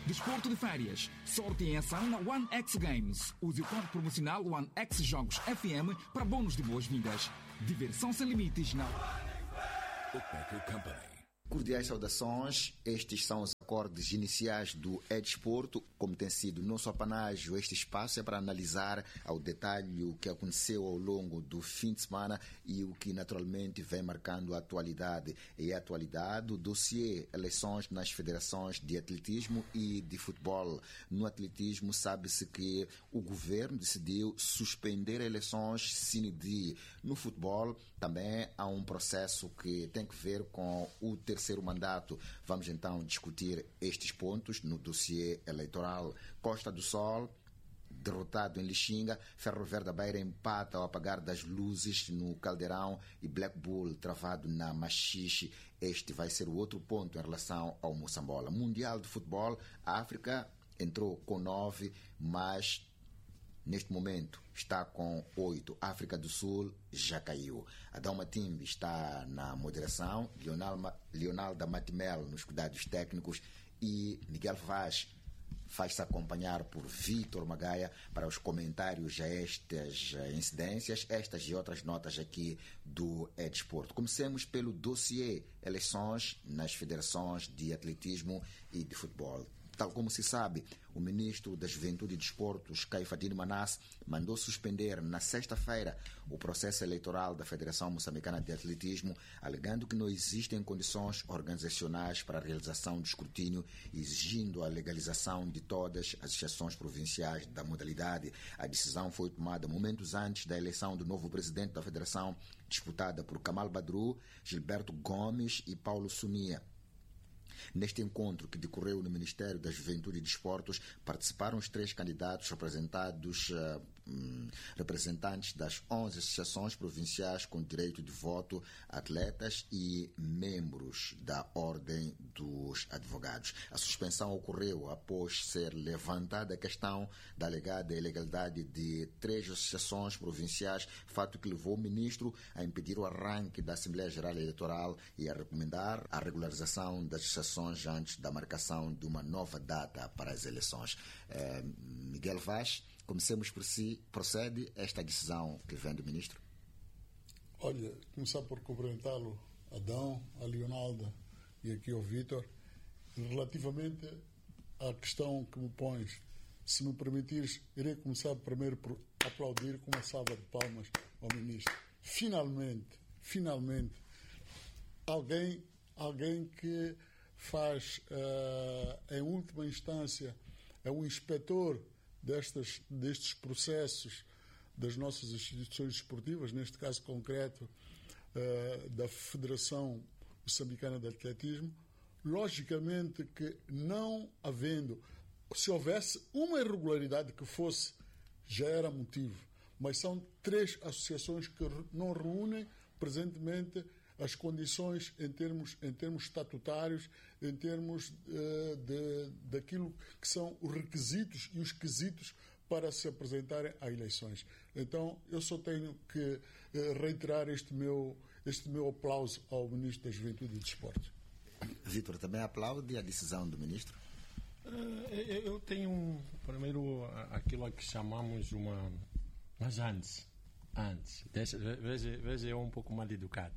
Desporto de férias. Sorte em ação na One X Games. Use o código promocional One X Jogos FM para bônus de boas-vindas. Diversão sem limites na Bookmaker Company. Cordiais saudações, estes são os acordes iniciais do Desporto. Como tem sido nosso apanágio, este espaço é para analisar ao detalhe o que aconteceu ao longo do fim de semana e o que naturalmente vem marcando a atualidade. E a atualidade, o dossiê eleições nas federações de atletismo e de futebol. No atletismo, sabe-se que o governo decidiu suspender eleições sine die. No futebol, também há um processo que tem que ver com o terceiro mandato. Vamos então discutir estes pontos no dossiê eleitoral. Costa do Sol, derrotado em Lixinga, Ferro Verde da Beira empata ao apagar das luzes no Caldeirão e Black Bull travado na Machixe. Este vai ser o outro ponto em relação ao Moçambola. Mundial de Futebol, a África entrou com 9, mas neste momento está com 8. África do Sul já caiu. Adão Matimbe está na moderação, Leonalda Matimel nos cuidados técnicos e Miguel Vaz faz-se acompanhar por Vítor Magaia para os comentários a estas incidências, estas e outras notas aqui do Desporto. Comecemos pelo dossiê eleições nas federações de atletismo e de futebol. Tal como se sabe, o ministro da Juventude e Desportos, Caifadine Manasse, mandou suspender na sexta-feira o processo eleitoral da Federação Moçambicana de Atletismo, alegando que não existem condições organizacionais para a realização do escrutínio, exigindo a legalização de todas as associações provinciais da modalidade. A decisão foi tomada momentos antes da eleição do novo presidente da Federação, disputada por Kamal Badru, Gilberto Gomes e Paulo Sunia. Neste encontro que decorreu no Ministério da Juventude e Desportos, participaram os 3 candidatos representantes das 11 associações provinciais com direito de voto, atletas e membros da Ordem dos Advogados. A suspensão ocorreu após ser levantada a questão da alegada ilegalidade de 3 associações provinciais, fato que levou o ministro a impedir o arranque da Assembleia Geral Eleitoral e a recomendar a regularização das associações antes da marcação de uma nova data para as eleições. Miguel Vaz, comecemos por si. Procede esta decisão que vem do ministro? Olha, começar por cumprimentá-lo, Adão, a Leonalda e aqui ao Vítor, relativamente à questão que me pões. Se me permitires, irei começar primeiro por aplaudir com uma salva de palmas ao ministro. Finalmente, alguém que faz, em última instância, é um inspetor destes processos das nossas instituições desportivas, neste caso concreto da Federação Moçambicana de Atletismo. Logicamente que não havendo, se houvesse uma irregularidade que fosse, já era motivo, mas são 3 associações que não reúnem presentemente as condições em termos estatutários, em termos daquilo que são os requisitos e os quesitos para se apresentarem a eleições. Então, eu só tenho que reiterar este meu aplauso ao Ministro da Juventude e Desportos. Vítor, também aplaude a decisão do Ministro? Eu tenho, primeiro, aquilo que chamamos uma... Mas antes, veja eu um pouco mal educado.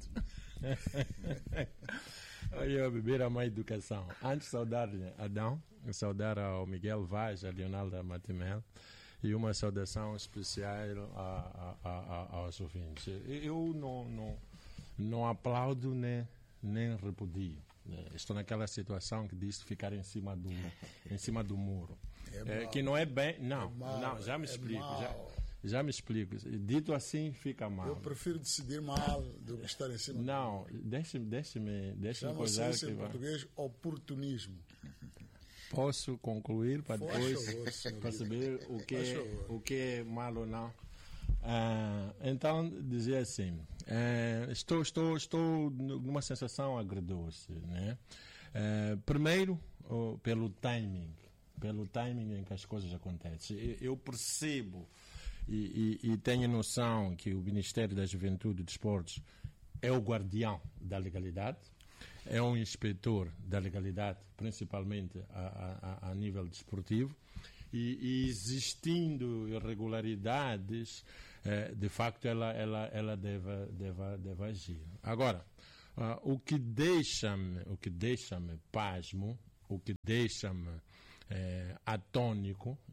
Eu beber a má educação. Antes, saudar Adão, saudar ao Miguel Vaz, a Leonalda Matimel, e uma saudação especial aos ouvintes. Eu não aplaudo nem repudio. Estou naquela situação que diz ficar em cima do muro. Que não é bem... Não, já me explico. Já me explico. Dito assim, fica mal. Eu prefiro decidir mal do que estar em cima. Não, deixe-me coisar isso em português, oportunismo. Posso concluir para depois perceber o que é mal ou não? Então, dizer assim, estou numa sensação agridoce, né? Primeiro, pelo timing em que as coisas acontecem. Eu percebo e tenho noção que o Ministério da Juventude e Desportos é o guardião da legalidade. é um inspetor da legalidade, principalmente a nível desportivo, e existindo irregularidades, de facto ela deve agir. Agora, o que deixa-me pasmo, o que deixa-me atônico,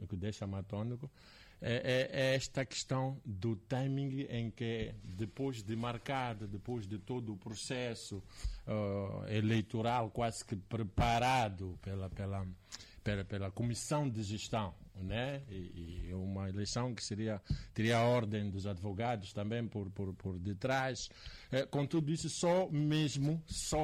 é esta questão do timing em que, depois de todo o processo eleitoral quase que preparado pela comissão de gestão, né? E uma eleição que teria a ordem dos advogados também por detrás, com tudo isso só mesmo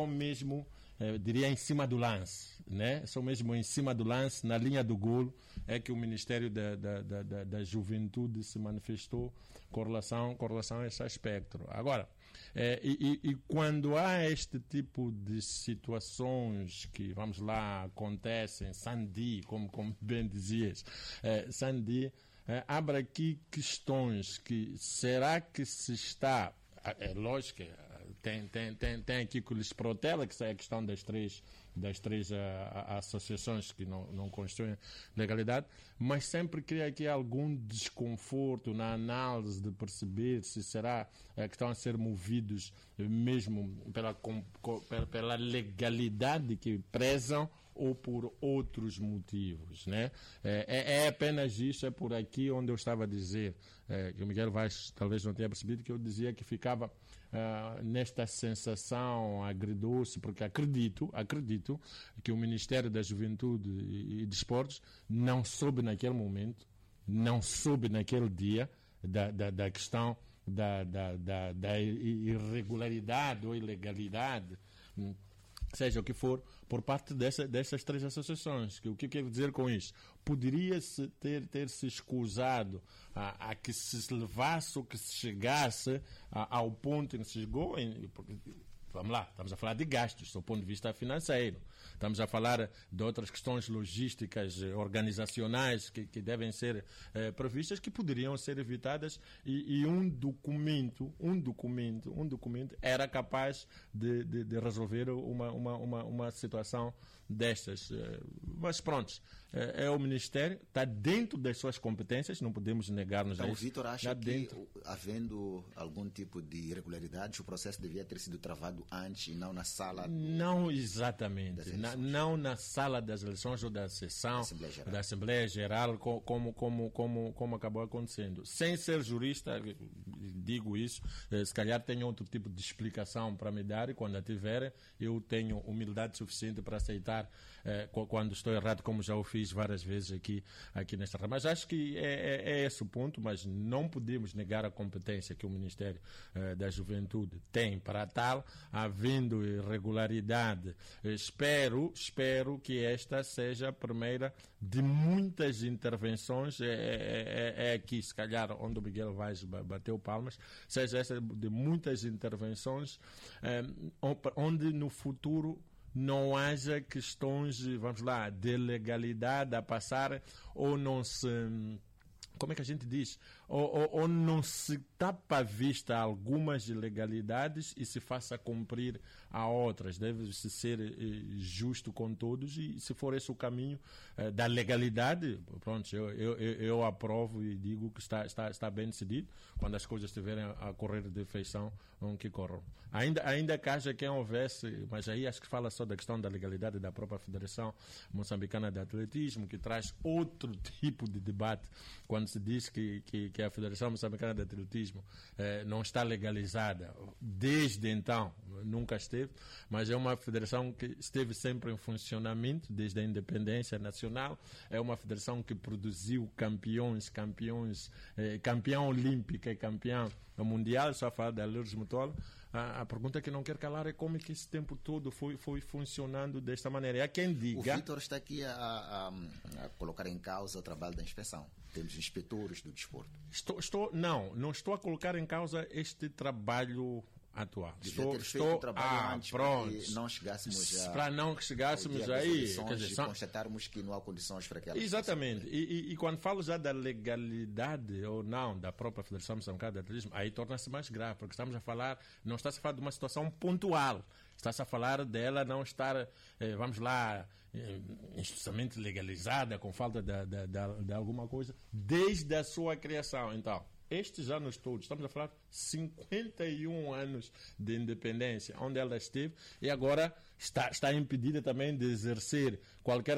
diria em cima do lance, né? Só mesmo em cima do lance, na linha do golo, é que o Ministério da Juventude se manifestou com relação a esse aspecto. Agora, e quando há este tipo de situações que, vamos lá, acontecem, Sandy, como bem dizias, Sandy, abre aqui questões que, será que se está, é lógico, tem aqui que lhes protela, que é a questão das três associações que não constituem legalidade, mas sempre cria aqui algum desconforto na análise de perceber se será que estão a ser movidos mesmo pela legalidade que prezam ou por outros motivos, né? É apenas isso, é por aqui onde eu estava a dizer, que o Miguel Vaz talvez não tenha percebido, que eu dizia que ficava nesta sensação agridoce, porque acredito que o Ministério da Juventude e Desportos não soube naquele momento, não soube naquele dia da questão da irregularidade ou ilegalidade, seja o que for, por parte dessas três associações. O que eu quero dizer com isso? Poderia-se ter se escusado a que se levasse ou que se chegasse ao ponto em que se chegou, vamos lá, estamos a falar de gastos do ponto de vista financeiro, estamos a falar de outras questões logísticas, organizacionais que devem ser previstas, que poderiam ser evitadas, e um documento era capaz de resolver uma situação destas. Mas pronto, é o Ministério, está dentro das suas competências, não podemos negar-nos a isso. Então, o Vítor acha que, havendo algum tipo de irregularidades, o processo devia ter sido travado antes e não na sala? Não exatamente, não na sala das eleições ou da sessão da Assembleia Geral, como acabou acontecendo. Sem ser jurista, digo isso, se calhar tenho outro tipo de explicação para me dar, e quando a tiver, eu tenho humildade suficiente para aceitar quando estou errado, como já o fiz várias vezes aqui nesta rama. Mas acho que é esse o ponto, mas não podemos negar a competência que o Ministério da Juventude tem para tal. Havendo irregularidade, espero que esta seja a primeira de muitas intervenções, é aqui se calhar onde o Miguel Vaz bateu palmas, seja esta de muitas intervenções, onde no futuro não haja questões, vamos lá, de legalidade a passar, ou não se... Como é que a gente diz? Ou não se tapa à vista algumas ilegalidades e se faça cumprir a outras. Deve-se ser justo com todos, e se for esse o caminho da legalidade, pronto, eu aprovo e digo que está bem decidido, quando as coisas estiverem a correr de feição, que corram. Ainda que haja quem houvesse, mas aí acho que fala só da questão da legalidade da própria Federação Moçambicana de Atletismo, que traz outro tipo de debate, quando se diz que a Federação Moçambicana de Atletismo não está legalizada. Desde então, nunca esteve, mas é uma federação que esteve sempre em funcionamento desde a independência nacional. É uma federação que produziu campeão olímpico e campeão mundial. Só a falar da Lourdes Mutola. A pergunta que não quero calar é como é que esse tempo todo foi funcionando desta maneira. E há quem diga... O Vítor está aqui a colocar em causa o trabalho da inspeção. Temos inspetores do desporto. Não estou a colocar em causa este trabalho atual. Devia ter feito o trabalho antes para não chegássemos aí. Quer dizer, constatarmos que não há condições para aquela. Exatamente. E quando falo já da legalidade ou não da própria Federação Moçambicana de Atletismo, aí torna-se mais grave, porque estamos a falar, não está-se a falar de uma situação pontual. Está-se a falar dela não estar, vamos lá, institucionalmente legalizada, com falta de alguma coisa, desde a sua criação. Então, estes anos todos, estamos a falar 51 anos de independência, onde ela esteve, e agora está impedida também de exercer qualquer